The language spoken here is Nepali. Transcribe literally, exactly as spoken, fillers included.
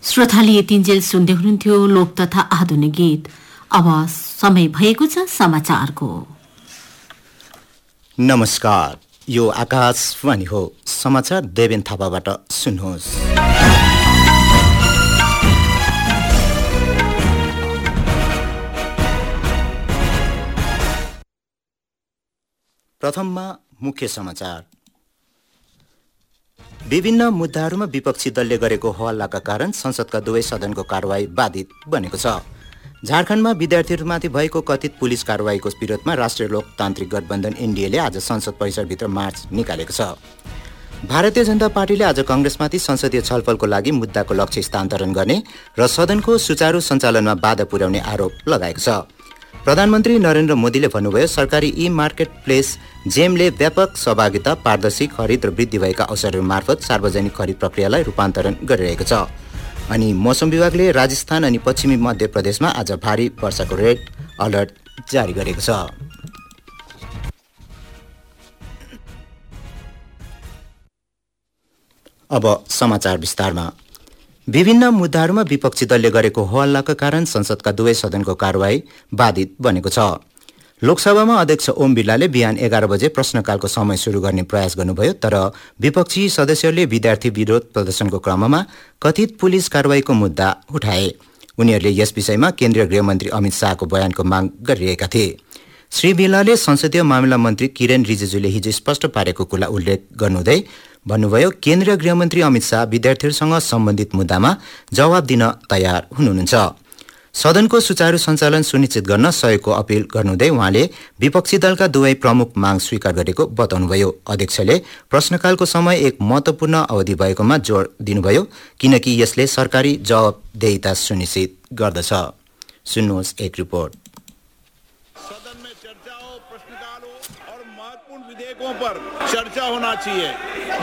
श्रोताले यतिन्जेल सुन्दै हुनुहुन्थ्यो लोक तथा आधुनिक गीत। अब समय भएको छ समाचारको। नमस्कार, यो आकाशवाणी हो। समाचार देवेन थापाबाट सुन्नुहोस्। प्रथममा मुख्य समाचार। विभिन्न मुद्दाहरूमा विपक्षी दलले गरेको हल्लाका कारण संसदका दुवै सदनको कारवाही बाधित बनेको छ। झारखण्डमा विद्यार्थीहरूमाथि भएको कथित पुलिस कारवाहीको विरोधमा राष्ट्रिय लोकतान्त्रिक गठबन्धन एनडीएले आज संसद परिसरभित्र मार्च निकालेको छ। भारतीय जनता पार्टीले आज कांग्रेसमाथि संसदीय छलफलको लागि मुद्दाको लक्ष्य स्थानान्तरण गर्ने र सदनको सुचारू सञ्चालनमा बाधा पुर्याउने आरोप लगाएको छ। प्रधानमन्त्री नरेन्द्र मोदीले भन्नुभयो, सरकारी ई मार्केट प्लेस जेमले व्यापक सहभागिता, पारदर्शी खरिद र वृद्धि भएका अवसरहरू मार्फत सार्वजनिक खरिद प्रक्रियालाई रूपान्तरण गरिरहेको छ। अनि मौसम विभागले राजस्थान अनि पश्चिमी मध्य प्रदेशमा आज भारी वर्षाको रेड अलर्ट जारी गरेको छ। अब समाचार विस्तारमा। विभिन्न मुद्दाहरूमा विपक्षी दलले गरेको हल्लाका कारण संसदका दुवै सदनको कारवाही बाधित बनेको छ। लोकसभामा अध्यक्ष ओम बिरलाले बिहान एघार बजे प्रश्नकालको समय सुरु गर्ने प्रयास गर्नुभयो, तर विपक्षी सदस्यहरूले विद्यार्थी विरोध प्रदर्शनको क्रममा कथित पुलिस कारवाहीको मुद्दा उठाए। उनीहरूले यस विषयमा केन्द्रीय गृहमन्त्री अमित शाहको बयानको माग गरिरहेका थिए। श्री बिरलाले संसदीय मामिला मन्त्री किरेन रिजिजुले हिजो स्पष्ट पारेको कुरा उल्लेख गर्नुहुँदै भन्नुभयो, केन्द्रीय गृहमन्त्री अमित शाह विद्यार्थीहरूसँग सम्बन्धित मुद्दामा जवाब दिन तयार हुनुहुन्छ। सदनको सुचारू सञ्चालन सुनिश्चित गर्न सहयोगको अपील गर्नुहुँदै उहाँले विपक्षी दलका दुवै प्रमुख माग स्वीकार गरेको बताउनुभयो। अध्यक्षले प्रश्नकालको समय एक महत्त्वपूर्ण अवधि भएकोमा जोड दिनुभयो, किनकि यसले सरकारी जवाबदेहिता सुनिश्चित गर्दछ। सुन्नुहोस् एक रिपोर्ट। सदन में चर्चा हो, प्रश्नकाल हो और महत्वपूर्ण विधेयकों पर चर्चा होना चाहिए।